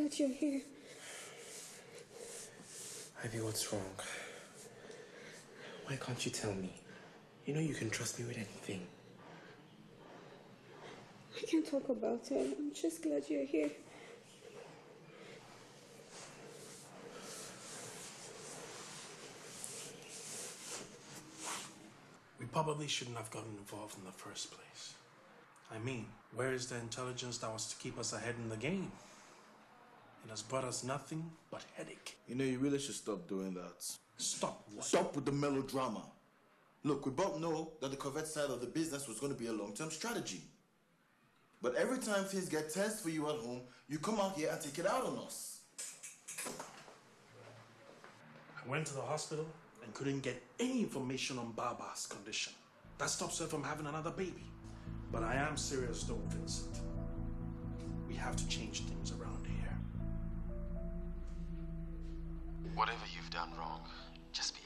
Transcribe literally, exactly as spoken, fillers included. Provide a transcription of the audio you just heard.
glad you're here. Ivy, what's wrong? Why can't you tell me? You know you can trust me with anything. I can't talk about it. I'm just glad you're here. We probably shouldn't have gotten involved in the first place. I mean, where is the intelligence that was to keep us ahead in the game? It has brought us nothing but headache. You know, you really should stop doing that. Stop what? Stop with the melodrama. Look, we both know that the Corvette side of the business was going to be a long-term strategy. But every time things get tense for you at home, you come out here and take it out on us. I went to the hospital and couldn't get any information on Baba's condition. That stops her from having another baby. But I am serious though, Vincent. We have to change things around here. Whatever you've done wrong, just be